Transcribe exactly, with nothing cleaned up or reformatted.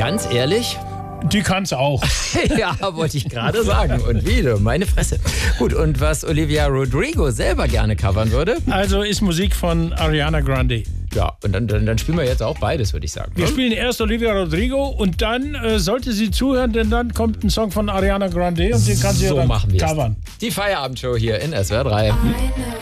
Ganz ehrlich? Die kann's auch. Ja, wollte ich gerade sagen. Und wie, du, meine Fresse. Gut, und was Olivia Rodrigo selber gerne covern würde? Also ist Musik von Ariana Grande. Ja, und dann, dann, dann spielen wir jetzt auch beides, würde ich sagen. Wir ne? spielen erst Olivia Rodrigo und dann äh, sollte sie zuhören, denn dann kommt ein Song von Ariana Grande und den kann sie so ja dann machen wir covern. Die Feierabendshow hier in S W R drei.